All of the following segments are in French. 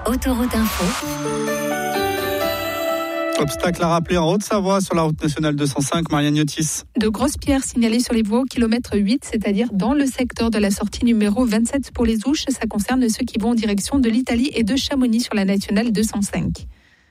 Autoroute Info. Obstacle à rappeler en Haute-Savoie sur la route nationale 205, Marianne Yotis. De grosses pierres signalées sur les voies au kilomètre 8, c'est-à-dire dans le secteur de la sortie numéro 27 pour les Ouches. Ça concerne ceux qui vont en direction de l'Italie et de Chamonix sur la nationale 205.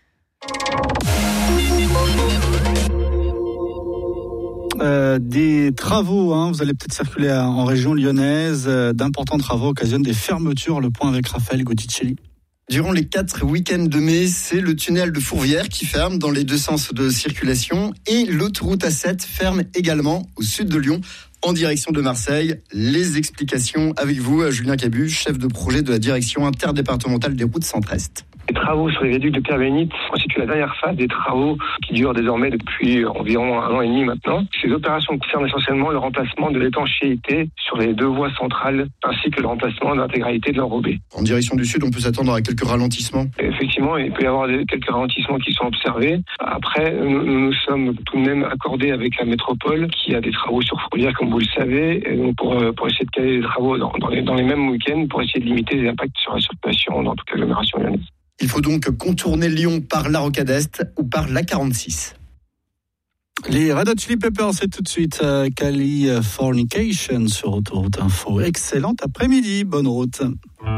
Des travaux, vous allez peut-être circuler en région lyonnaise. D'importants travaux occasionnent des fermetures. Le point avec Raphaël Gotticelli. Durant les 4 week-ends de mai, c'est le tunnel de Fourvière qui ferme dans les deux sens de circulation et l'autoroute A7 ferme également au sud de Lyon en direction de Marseille. Les explications avec vous, Julien Cabu, chef de projet de la direction interdépartementale des routes Centre-Est. Les travaux sur les viaducs de Pierre-Bénite constituent la dernière phase des travaux qui durent désormais depuis environ 1 an et demi maintenant. Ces opérations concernent essentiellement le remplacement de l'étanchéité sur les 2 voies centrales ainsi que le remplacement de l'intégralité de l'enrobé. En direction du sud, on peut s'attendre à quelques ralentissements. Effectivement, il peut y avoir quelques ralentissements qui sont observés. Après, nous sommes tout de même accordés avec la métropole qui a des travaux sur Fourvière, comme vous le savez, et donc pour essayer de caler les travaux dans les mêmes week-ends pour essayer de limiter les impacts sur la circulation dans toute l'agglomération lyonnaise. Il faut donc contourner Lyon par la Rocade Est ou par la 46. Les Red Hot Chili Peppers, c'est tout de suite Californication sur Autoroute Info. Excellent après-midi, bonne route.